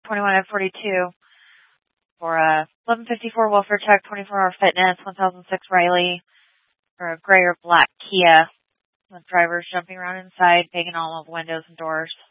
21 at 42 for 1154 Welfare Check, 24-hour fitness, 1006 Riley for a gray or black Kia. The driver's jumping around inside, banging all of the windows and doors.